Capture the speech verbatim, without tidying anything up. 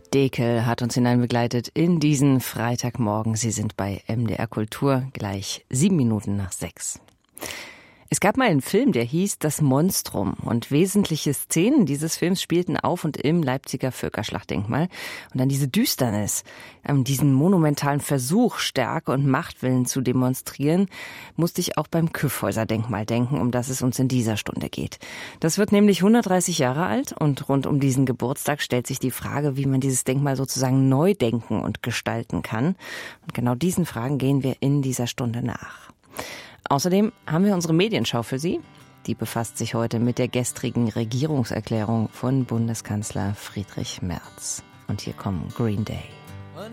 Dekel hat uns hineinbegleitet in diesen Freitagmorgen. Sie sind bei M D R Kultur, gleich sieben Minuten nach sechs. Es gab mal einen Film, der hieß Das Monstrum, und wesentliche Szenen dieses Films spielten auf und im Leipziger Völkerschlachtdenkmal. Und dann diese Düsternis, diesen monumentalen Versuch, Stärke und Machtwillen zu demonstrieren, musste ich auch beim Kyffhäuser-Denkmal denken, um das es uns in dieser Stunde geht. Das wird nämlich hundertdreißig Jahre alt, und rund um diesen Geburtstag stellt sich die Frage, wie man dieses Denkmal sozusagen neu denken und gestalten kann. Und genau diesen Fragen gehen wir in dieser Stunde nach. Außerdem haben wir unsere Medienschau für Sie. Die befasst sich heute mit der gestrigen Regierungserklärung von Bundeskanzler Friedrich Merz. Und hier kommen Green Day.